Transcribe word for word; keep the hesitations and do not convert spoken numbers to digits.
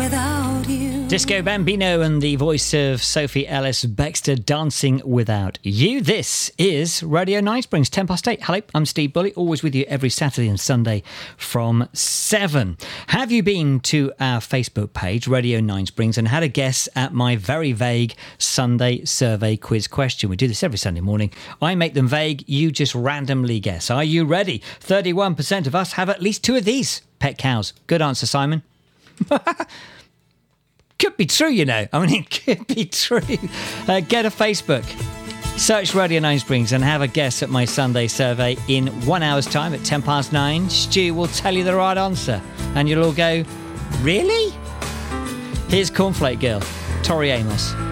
without you. Disco Bambino and the voice of Sophie Ellis-Bextor, Dancing Without You. This is Radio Nine Springs, ten past eight. Hello, I'm Steve Bully, always with you every Saturday and Sunday from seven. Have you been to our Facebook page, Radio Nine Springs, and had a guess at my very vague Sunday survey quiz question? We do this every Sunday morning. I make them vague, you just randomly guess. Are you ready? thirty-one percent of us have at least two of these pet cows. Good answer, Simon. Could be true, you know. I mean, it could be true. Uh, get a Facebook, search Radio Nine Springs and have a guess at my Sunday survey in one hour's time at ten past nine. Stu will tell you the right answer and you'll all go, really? Here's Cornflake Girl, Tori Amos.